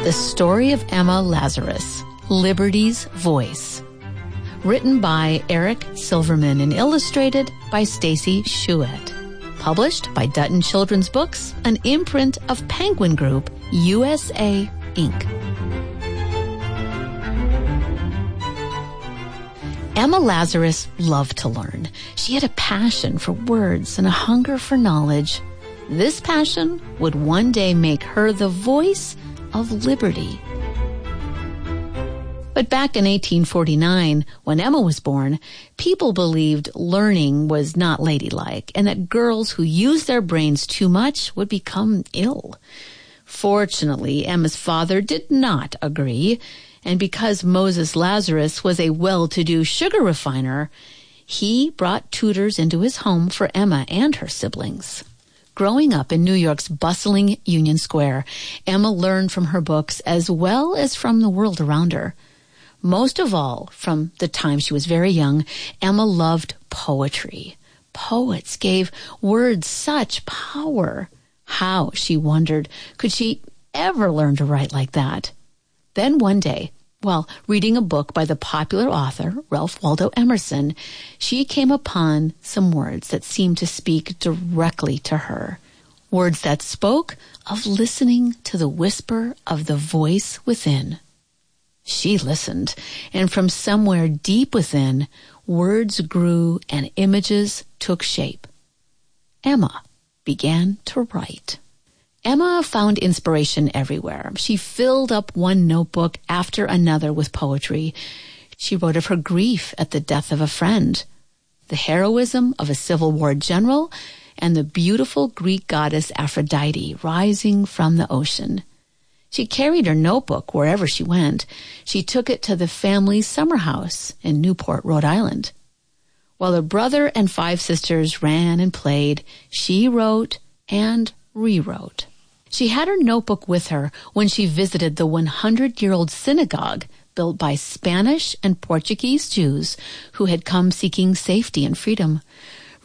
The Story of Emma Lazarus, Liberty's Voice. Written by Eric Silverman and illustrated by Stacy Chouette. Published by Dutton Children's Books, an imprint of Penguin Group, USA, Inc. Emma Lazarus loved to learn. She had a passion for words and a hunger for knowledge. This passion would one day make her the voice of liberty. But back in 1849, when Emma was born, people believed learning was not ladylike and that girls who used their brains too much would become ill. Fortunately, Emma's father did not agree, and because Moses Lazarus was a well-to-do sugar refiner, he brought tutors into his home for Emma and her siblings. Growing up in New York's bustling Union Square, Emma learned from her books as well as from the world around her. Most of all, from the time she was very young, Emma loved poetry. Poets gave words such power. How, she wondered, could she ever learn to write like that? Then one day, while reading a book by the popular author, Ralph Waldo Emerson, she came upon some words that seemed to speak directly to her. Words that spoke of listening to the whisper of the voice within. She listened, and from somewhere deep within, words grew and images took shape. Emma began to write. Emma found inspiration everywhere. She filled up one notebook after another with poetry. She wrote of her grief at the death of a friend, the heroism of a Civil War general, and the beautiful Greek goddess Aphrodite rising from the ocean. She carried her notebook wherever she went. She took it to the family's summer house in Newport, Rhode Island. While her brother and 5 sisters ran and played, she wrote and rewrote. She had her notebook with her when she visited the 100-year-old synagogue built by Spanish and Portuguese Jews who had come seeking safety and freedom.